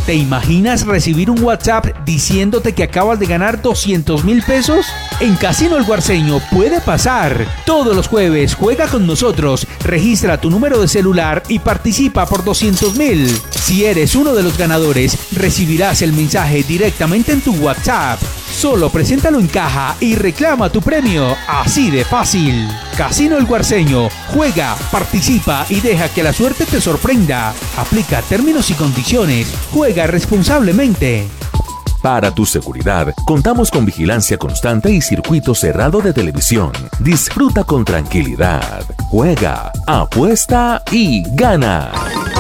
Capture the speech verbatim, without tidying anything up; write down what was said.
¿Te imaginas recibir un WhatsApp diciéndote que acabas de ganar doscientos mil pesos? En Casino El Guarceño puede pasar. Todos los jueves juega con nosotros, registra tu número de celular y participa por doscientos mil. Si eres uno de los ganadores, recibirás el mensaje directamente en tu WhatsApp. Solo preséntalo en caja y reclama tu premio. Así de fácil. Casino El Guarceño. Juega, participa y deja que la suerte te sorprenda. Aplica términos y condiciones. Juega responsablemente. Para tu seguridad, contamos con vigilancia constante y circuito cerrado de televisión. Disfruta con tranquilidad. Juega, apuesta y gana.